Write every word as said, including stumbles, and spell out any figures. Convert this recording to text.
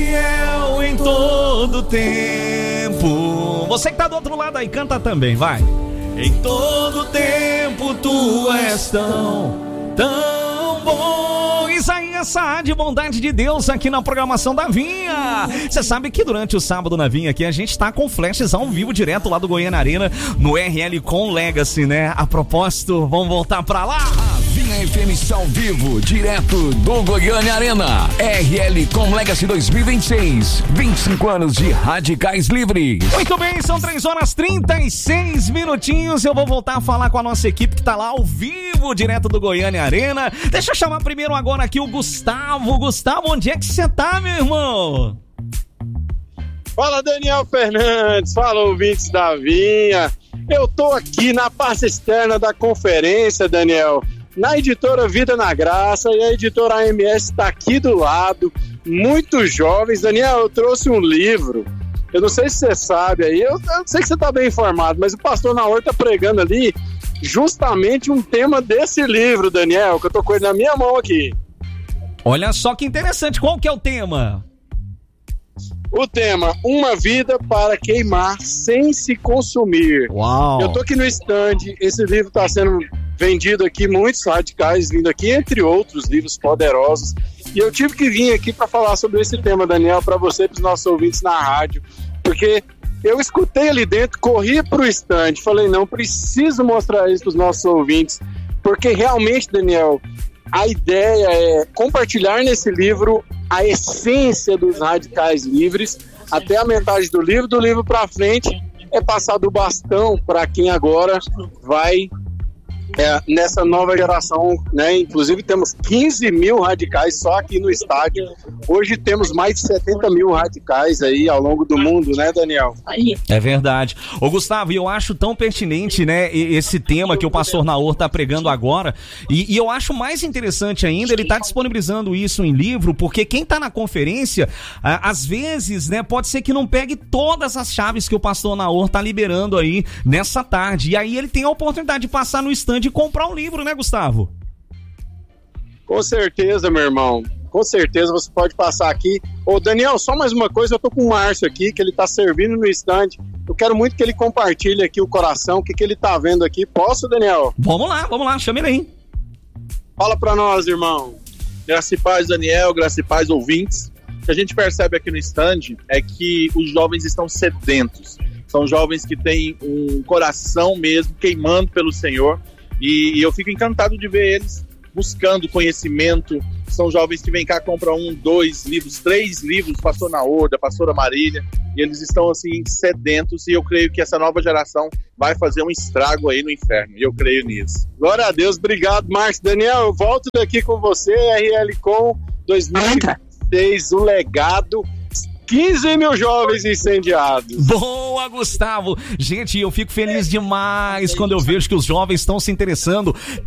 fiel em todo tempo. Você que tá do outro lado aí, canta também, vai. Em todo tempo tu és tão, tão bom. Isaías Saad, bondade de Deus aqui na programação da Vinha. Você sabe que durante o sábado na Vinha aqui a gente tá com flashes ao vivo direto lá do Goiânia Arena no R L com Legacy, né? A propósito, vamos voltar pra lá. Vinha F M ao vivo, direto do Goiânia Arena. R L com Legacy dois mil e vinte e seis. vinte e cinco anos de Radicais Livres. Muito bem, são três horas e trinta e seis minutinhos. Eu vou voltar a falar com a nossa equipe que tá lá ao vivo, direto do Goiânia Arena. Deixa eu chamar primeiro agora aqui o Gustavo. Gustavo, onde é que você tá, meu irmão? Fala, Daniel Fernandes. Fala, ouvintes da Vinha. Eu tô aqui na parte externa da conferência, Daniel, na editora Vida na Graça, e a editora A M S está aqui do lado, muito jovens. Daniel, eu trouxe um livro, eu não sei se você sabe aí, eu, eu sei que você está bem informado, mas o pastor Naor está pregando ali justamente um tema desse livro, Daniel, que eu tô com ele na minha mão aqui. Olha só que interessante, qual que é o tema? O tema, uma vida para queimar sem se consumir. Uau! Eu tô aqui no stand, esse livro está sendo vendido aqui, muitos radicais vindo aqui, entre outros livros poderosos. E eu tive que vir aqui para falar sobre esse tema, Daniel, para você e para os nossos ouvintes na rádio, porque eu escutei ali dentro, corri para o stand, falei, não, preciso mostrar isso para os nossos ouvintes, porque realmente, Daniel, a ideia é compartilhar nesse livro a essência dos radicais livres, até a metade do livro, do livro para frente é passar do bastão para quem agora vai é, nessa nova geração, né? Inclusive temos quinze mil radicais só aqui no estádio. Hoje temos mais de setenta mil radicais aí ao longo do mundo, né, Daniel? É verdade. Ô Gustavo, eu acho tão pertinente, né, esse tema que o pastor Naor tá pregando agora, e, e eu acho mais interessante ainda, ele tá disponibilizando isso em livro, porque quem tá na conferência, à, às vezes, né, pode ser que não pegue todas as chaves que o pastor Naor tá liberando aí nessa tarde, e aí ele tem a oportunidade de passar no stand e comprar um livro, né, Gustavo? Com certeza, meu irmão. Com certeza você pode passar aqui. Ô, Daniel, só mais uma coisa, eu tô com o Márcio aqui, que ele tá servindo no stand. Eu quero muito que ele compartilhe aqui o coração, o que, que ele tá vendo aqui. Posso, Daniel? Vamos lá, vamos lá, chame ele aí. Fala pra nós, irmão. Graça e paz, Daniel, graça e paz, ouvintes. O que a gente percebe aqui no stand é que os jovens estão sedentos. São jovens que têm um coração mesmo queimando pelo Senhor. E eu fico encantado de ver eles buscando conhecimento. São jovens que vêm cá, compram um, dois livros, três livros, pastor Naor, da pastora Marília, e eles estão assim sedentos, e eu creio que essa nova geração vai fazer um estrago aí no inferno, e eu creio nisso. Glória a Deus, obrigado, Márcio. Daniel, eu volto daqui com você, R L com dois mil e vinte e seis, o legado, quinze mil jovens incendiados. Boa, Gustavo. Gente, eu fico feliz demais quando eu vejo que os jovens estão se interessando